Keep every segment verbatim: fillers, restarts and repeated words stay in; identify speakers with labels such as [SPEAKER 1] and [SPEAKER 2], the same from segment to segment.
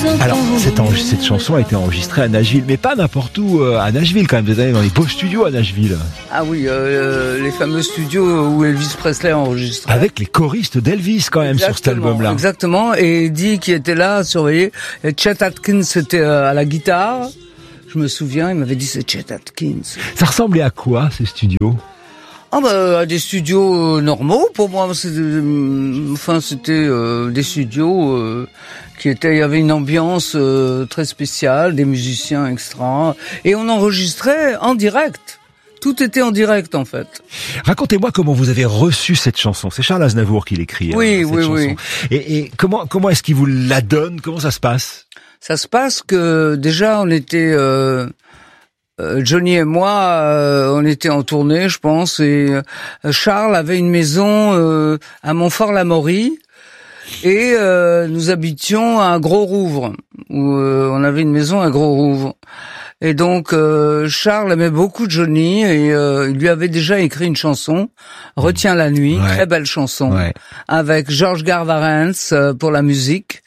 [SPEAKER 1] Alors, cette, en- cette chanson a été enregistrée à Nashville, mais pas n'importe où, euh, à Nashville quand même, vous êtes allé dans les beaux studios à Nashville.
[SPEAKER 2] Ah oui, euh, les fameux studios où Elvis Presley a enregistré.
[SPEAKER 1] Avec les choristes d'Elvis quand même. Exactement, sur cet album-là.
[SPEAKER 2] Exactement, et Eddie qui était là à surveiller, et Chet Atkins était à la guitare. Je me souviens, il m'avait dit c'est Chet Atkins.
[SPEAKER 1] Ça ressemblait à quoi ces studios ?
[SPEAKER 2] Ah bah à des studios normaux pour moi, c'était, enfin c'était euh, des studios euh, qui étaient, il y avait une ambiance euh, très spéciale, des musiciens extra, et on enregistrait en direct. Tout était en direct en fait.
[SPEAKER 1] Racontez-moi comment vous avez reçu cette chanson. C'est Charles Aznavour qui l'écrit.
[SPEAKER 2] Oui,
[SPEAKER 1] hein, cette
[SPEAKER 2] oui,
[SPEAKER 1] chanson.
[SPEAKER 2] oui.
[SPEAKER 1] Et, et comment comment est-ce qu'il vous la donne ? Comment ça se passe ?
[SPEAKER 2] Ça se passe que déjà on était euh, euh, Johnny et moi, euh, on était en tournée, je pense, et euh, Charles avait une maison euh, à Montfort-l'Amaury et euh, nous habitions à Gros-Rouvre, où euh, on avait une maison à Gros-Rouvre. Et donc euh, Charles aimait beaucoup Johnny et euh, il lui avait déjà écrit une chanson, Retiens la nuit,
[SPEAKER 1] ouais.
[SPEAKER 2] Très belle chanson,
[SPEAKER 1] ouais.
[SPEAKER 2] avec George Garvarentz euh, pour la musique.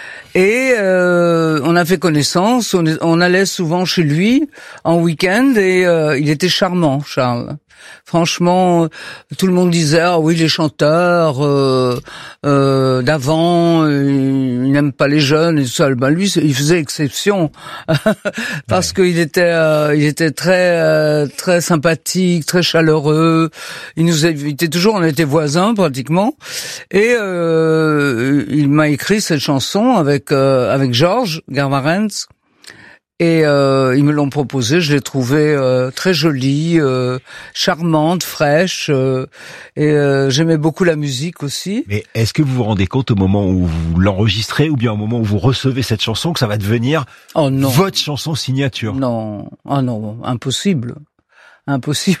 [SPEAKER 2] Et euh, on a fait connaissance, on, est, on allait souvent chez lui en week-end et euh, il était charmant, Charles. Franchement, tout le monde disait ah oui les chanteurs euh, euh, d'avant, ils n'aiment pas les jeunes et tout ça. Ben lui, il faisait exception parce ouais. qu'il était, euh, il était très, euh, très sympathique, très chaleureux. Il nous invitait toujours, on était voisins pratiquement, et euh, il m'a écrit cette chanson avec euh, avec George Garvarentz. Et euh, ils me l'ont proposé, je l'ai trouvée euh, très jolie, euh, charmante, fraîche, euh, et euh, j'aimais beaucoup la musique aussi.
[SPEAKER 1] Mais est-ce que vous vous rendez compte au moment où vous l'enregistrez ou bien au moment où vous recevez cette chanson que ça va devenir
[SPEAKER 2] oh non.
[SPEAKER 1] votre chanson signature ?
[SPEAKER 2] Non, ah oh non, impossible, impossible.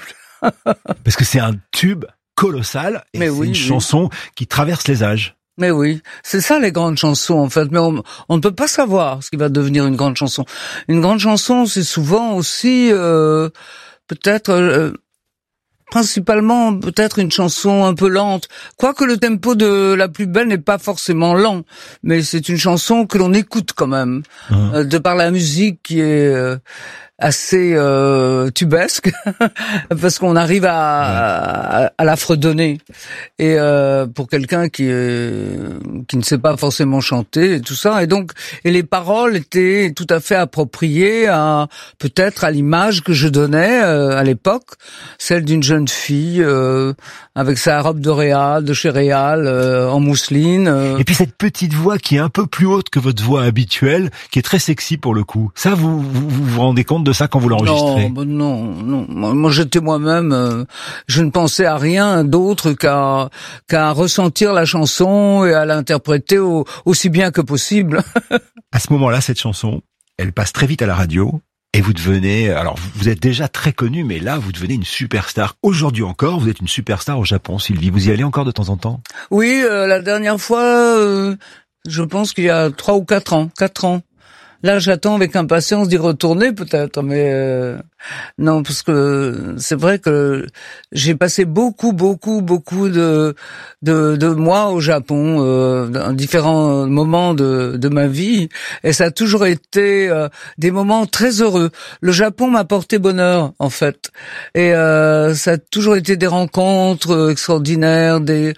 [SPEAKER 1] Parce que c'est un tube colossal et
[SPEAKER 2] Mais
[SPEAKER 1] c'est
[SPEAKER 2] oui,
[SPEAKER 1] une
[SPEAKER 2] oui.
[SPEAKER 1] chanson qui traverse les âges.
[SPEAKER 2] Mais oui, c'est ça les grandes chansons en fait, mais on, on ne peut pas savoir ce qui va devenir une grande chanson. Une grande chanson, c'est souvent aussi euh, peut-être euh, principalement peut-être une chanson un peu lente, quoique le tempo de La Plus Belle n'est pas forcément lent, mais c'est une chanson que l'on écoute quand même, mmh. euh, de par la musique qui est euh, assez euh, tubesque, parce qu'on arrive à, à, à la fredonner. Et euh, pour quelqu'un qui est, qui ne sait pas forcément chanter et tout ça, et donc et les paroles étaient tout à fait appropriées à peut-être à l'image que je donnais euh, à l'époque, celle d'une jeune fille euh, avec sa robe de Réal, de chez Réal, euh, en mousseline. Euh.
[SPEAKER 1] Et puis cette petite voix qui est un peu plus haute que votre voix habituelle, qui est très sexy pour le coup. Ça, vous vous, vous, vous rendez compte de ça quand vous l'enregistrez ?
[SPEAKER 2] Non, ben non, non. Moi, j'étais moi-même. Euh, je ne pensais à rien d'autre qu'à qu'à ressentir la chanson et à l'interpréter au, aussi bien que possible.
[SPEAKER 1] À ce moment-là, cette chanson, elle passe très vite à la radio. Et vous devenez, alors vous êtes déjà très connu, mais là vous devenez une superstar. Aujourd'hui encore, vous êtes une superstar au Japon, Sylvie. Vous y allez encore de temps en temps ?
[SPEAKER 2] Oui, euh, la dernière fois, euh, je pense qu'il y a trois ou quatre ans, quatre ans. Là, j'attends avec impatience d'y retourner peut-être, mais euh, non, parce que c'est vrai que j'ai passé beaucoup, beaucoup, beaucoup de de, de mois au Japon, euh, dans différents moments de, de ma vie, et ça a toujours été euh, des moments très heureux. Le Japon m'a porté bonheur, en fait, et euh, ça a toujours été des rencontres extraordinaires, des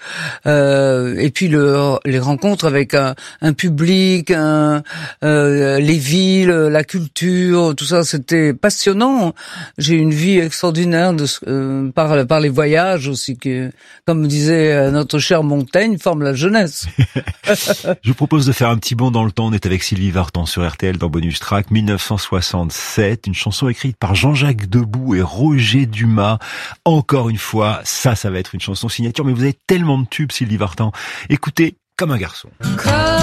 [SPEAKER 2] euh, et puis le, les rencontres avec un, un public, un, euh, les villes, la culture, tout ça, c'était passionnant. J'ai une vie extraordinaire de, euh, par, par les voyages aussi, que, comme disait notre cher Montaigne, forme la jeunesse.
[SPEAKER 1] Je vous propose de faire un petit bond dans le temps. On est avec Sylvie Vartan sur R T L dans Bonus Track, dix-neuf cent soixante-sept, une chanson écrite par Jean-Jacques Debout et Roger Dumas. Encore une fois, ça, ça va être une chanson signature, mais vous avez tellement de tubes, Sylvie Vartan. Écoutez, Comme un garçon.